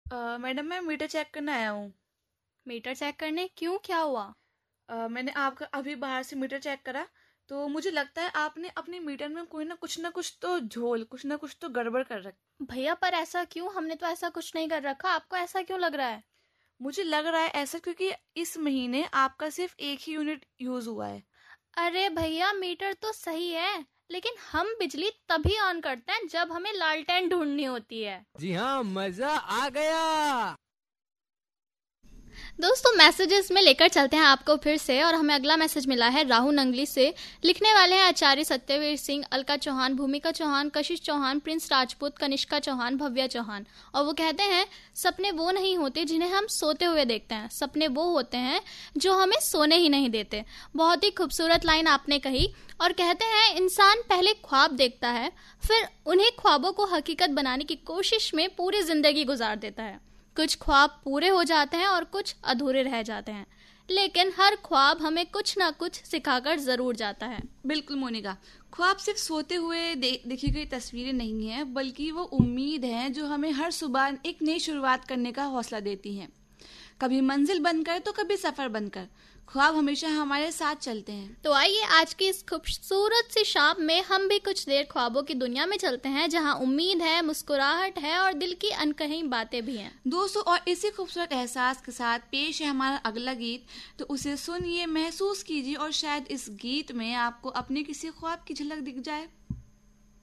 Madam मैं metre check करने आया हूँ। मीटर चेक करने? क्यों, क्या हुआ? मैंने आपका अभी बाहर से मीटर चेक करा, तो मुझे लगता है आपने अपने मीटर में कोई ना कुछ तो झोल, कुछ ना कुछ तो गड़बड़ कर रखी। भैया पर ऐसा क्यों? हमने तो ऐसा कुछ नहीं कर रखा। आपको ऐसा क्यों लग रहा है? मुझे लग रहा है ऐसा क्योंकि इस महीने आपका सिर्फ एक ही यूनिट यूज हुआ है। अरे भैया, मीटर तो सही है, लेकिन हम बिजली तभी ऑन करते हैं जब हमें लालटेन ढूंढनी होती है। जी हाँ, मजा आ गया। दोस्तों, मैसेजेस में लेकर चलते हैं आपको फिर से। और हमें अगला मैसेज मिला है राहुल नंगली से। लिखने वाले हैं आचार्य सत्यवीर सिंह, अलका चौहान, भूमिका चौहान, कशिश चौहान, प्रिंस राजपूत, कनिष्का चौहान, भव्या चौहान। और वो कहते हैं, सपने वो नहीं होते जिन्हें हम सोते हुए देखते हैं, सपने वो होते हैं जो हमें सोने ही नहीं देते। बहुत ही खूबसूरत लाइन आपने कही। और कहते हैं, इंसान पहले ख्वाब देखता है, फिर उन्हीं ख्वाबों को हकीकत बनाने की कोशिश में पूरी जिंदगी गुजार देता है। कुछ ख्वाब पूरे हो जाते हैं और कुछ अधूरे रह जाते हैं, लेकिन हर ख्वाब हमें कुछ ना कुछ सिखाकर जरूर जाता है। बिल्कुल मोनिका, ख्वाब सिर्फ सोते हुए देखी गई तस्वीरें नहीं है, बल्कि वो उम्मीद है जो हमें हर सुबह एक नई शुरुआत करने का हौसला देती है। कभी मंजिल बनकर तो कभी सफर बनकर ख्वाब हमेशा हमारे साथ चलते हैं। तो आइए आज की इस खूबसूरत सी शाम में हम भी कुछ देर ख्वाबों की दुनिया में चलते हैं, जहां उम्मीद है, मुस्कुराहट है और दिल की अनकही बातें भी हैं। दोस्तों, और इसी खूबसूरत एहसास के साथ पेश है हमारा अगला गीत। तो उसे सुनिए, महसूस कीजिए और शायद इस गीत में आपको अपने किसी ख्वाब की झलक दिख जाए।